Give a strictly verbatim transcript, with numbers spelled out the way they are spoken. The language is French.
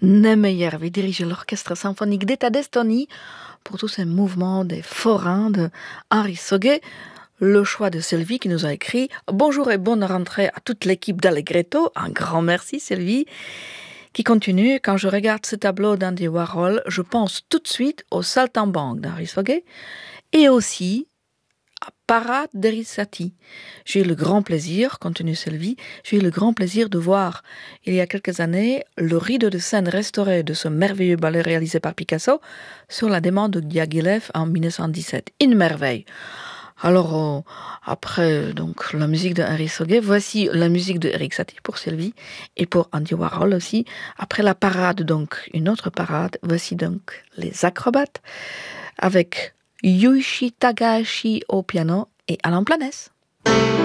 Niemeyer dirige l'orchestre symphonique d'État d'Estonie pour tous ces mouvements des forains de Henri Sauguet. Le choix de Sylvie qui nous a écrit « Bonjour et bonne rentrée à toute l'équipe d'Allegretto ». Un grand merci Sylvie. Qui continue « Quand je regarde ce tableau d'Andy Warhol, je pense tout de suite au Saltimbanque d'Henri Sauguet et aussi à Parade d'Erissaty. J'ai eu le grand plaisir, continue Sylvie, j'ai eu le grand plaisir de voir il y a quelques années le rideau de scène restauré de ce merveilleux ballet réalisé par Picasso sur la demande de Diaghilev en dix-neuf cent dix-sept. Une merveille. Alors, euh, après donc la musique de Henri Sauguet, voici la musique de Erik Satie pour Sylvie et pour Andy Warhol aussi. Après la parade, donc une autre parade, voici donc les acrobates avec Yuichi Takahashi au piano et Alain Planès.